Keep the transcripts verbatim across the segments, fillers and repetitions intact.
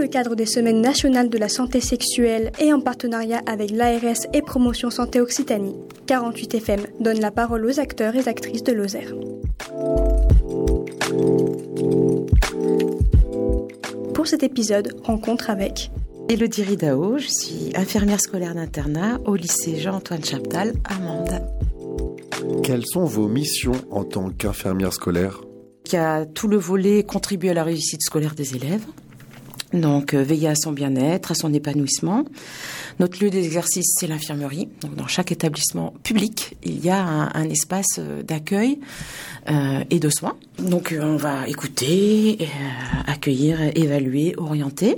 le cadre des Semaines nationales de la santé sexuelle et en partenariat avec l'A R S et Promotion Santé Occitanie, quarante-huit F M donne la parole aux acteurs et actrices de Lozère. Pour cet épisode, rencontre avec Élodie Ridao, je suis infirmière scolaire d'internat au lycée Jean-Antoine Chaptal à Mende. Quelles sont vos missions en tant qu'infirmière scolaire ? Il y a tout le volet contribuer à la réussite scolaire des élèves, donc euh, veiller à son bien-être, à son épanouissement. Notre lieu d'exercice, c'est l'infirmerie. Donc, dans chaque établissement public, il y a un, un espace d'accueil euh, et de soins. Donc, euh, on va écouter, euh, accueillir, évaluer, orienter.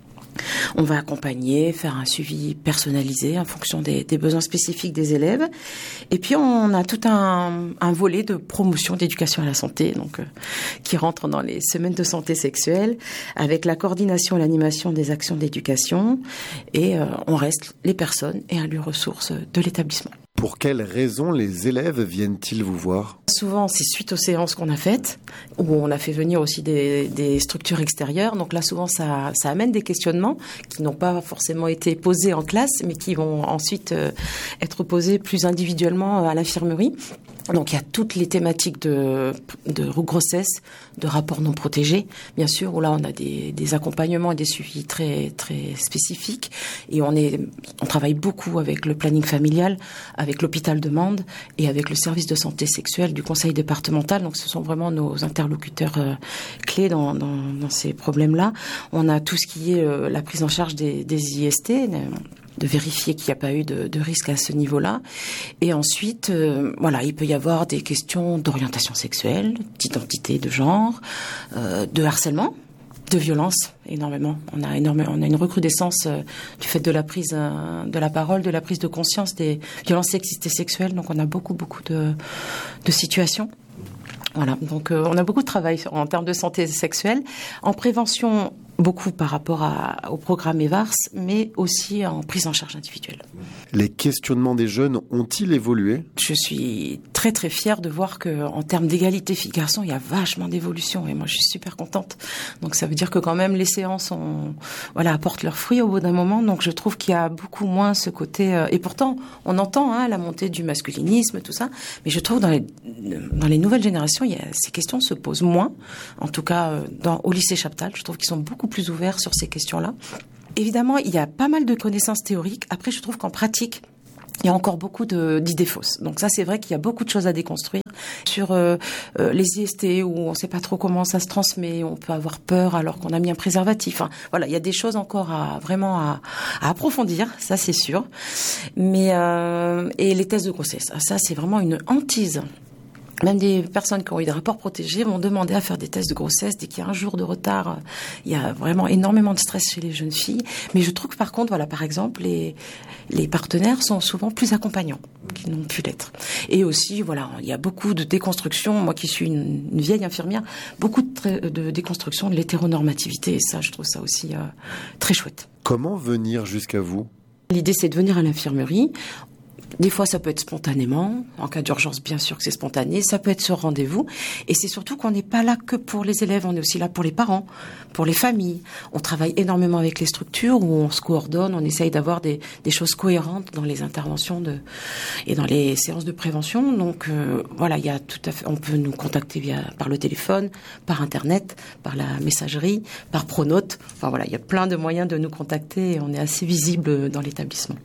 On va accompagner, faire un suivi personnalisé en fonction des, des besoins spécifiques des élèves. Et puis, on a tout un, un volet de promotion d'éducation à la santé, donc euh, qui rentre dans les semaines de santé sexuelle, avec la coordination et l'animation des actions d'éducation. Et euh, on reste les personnes et un lieu ressource de l'établissement. Pour quelles raisons les élèves viennent-ils vous voir ? Souvent, c'est suite aux séances qu'on a faites, où on a fait venir aussi des, des structures extérieures. Donc là, souvent, ça, ça amène des questionnements qui n'ont pas forcément été posés en classe, mais qui vont ensuite euh, être posés plus individuellement à l'infirmerie. Donc il y a toutes les thématiques de, de grossesse, de rapports non protégés, bien sûr, où là on a des, des accompagnements et des suivis très très spécifiques. Et on est, on travaille beaucoup avec le planning familial, avec l'hôpital de Mende et avec le service de santé sexuelle du conseil départemental. Donc ce sont vraiment nos interlocuteurs euh, clés dans, dans, dans ces problèmes-là. On a tout ce qui est euh, la prise en charge des, des I S T, de vérifier qu'il n'y a pas eu de, de risque à ce niveau-là. Et ensuite, euh, voilà, il peut y avoir des questions d'orientation sexuelle, d'identité de genre, euh, de harcèlement, de violence, énormément. On a énormément, on a une recrudescence euh, du fait de la prise euh, de la parole, de la prise de conscience des violences sexistes et sexuelles. Donc, on a beaucoup, beaucoup de, de situations. Voilà. Donc, euh, on a beaucoup de travail en termes de santé sexuelle, en prévention. Beaucoup par rapport à, au programme E V A R S, mais aussi en prise en charge individuelle. Les questionnements des jeunes ont-ils évolué ? Je suis très très fière de voir qu'en termes d'égalité filles-garçons, il y a vachement d'évolution et moi je suis super contente. Donc ça veut dire que quand même les séances ont, voilà, apportent leurs fruits au bout d'un moment. Donc je trouve qu'il y a beaucoup moins ce côté... Euh, et pourtant, on entend hein, la montée du masculinisme, tout ça, mais je trouve dans les, dans les nouvelles générations, il y a, ces questions se posent moins. En tout cas, dans, au lycée Chaptal, je trouve qu'ils sont beaucoup plus ouverts sur ces questions-là. Évidemment, il y a pas mal de connaissances théoriques. Après, je trouve qu'en pratique, il y a encore beaucoup de, d'idées fausses. Donc ça, c'est vrai qu'il y a beaucoup de choses à déconstruire sur euh, euh, les I S T où on ne sait pas trop comment ça se transmet, on peut avoir peur alors qu'on a mis un préservatif. Enfin, voilà, il y a des choses encore à vraiment à, à approfondir, ça c'est sûr. Mais euh, et les tests de grossesse, ça c'est vraiment une hantise. Même des personnes qui ont eu des rapports protégés vont demander à faire des tests de grossesse dès qu'il y a un jour de retard. Il y a vraiment énormément de stress chez les jeunes filles. Mais je trouve que par contre, voilà, par exemple, les, les partenaires sont souvent plus accompagnants qu'ils n'ont pu l'être. Et aussi, voilà, il y a beaucoup de déconstruction. Moi qui suis une, une vieille infirmière, beaucoup de, de déconstruction de l'hétéronormativité. Et ça, je trouve ça aussi euh, très chouette. Comment venir jusqu'à vous ? L'idée, c'est de venir à l'infirmerie. Des fois, ça peut être spontanément. En cas d'urgence, bien sûr que c'est spontané. Ça peut être sur rendez-vous. Et c'est surtout qu'on n'est pas là que pour les élèves. On est aussi là pour les parents, pour les familles. On travaille énormément avec les structures où on se coordonne. On essaye d'avoir des, des choses cohérentes dans les interventions de, et dans les séances de prévention. Donc, euh, voilà, il y a tout à fait, on peut nous contacter via, par le téléphone, par Internet, par la messagerie, par Pronote. Enfin, voilà, il y a plein de moyens de nous contacter et on est assez visible dans l'établissement.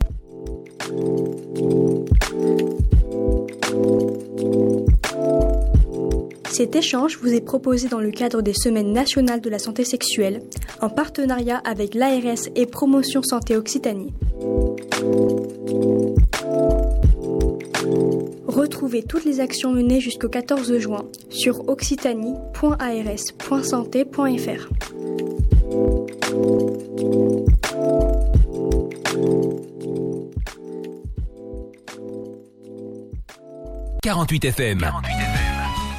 Cet échange vous est proposé dans le cadre des Semaines nationales de la santé sexuelle, en partenariat avec l'A R S et Promotion Santé Occitanie. Retrouvez toutes les actions menées jusqu'au quatorze juin sur occitanie point a r s point santé point f r. quarante-huit F M. quarante-huit F M.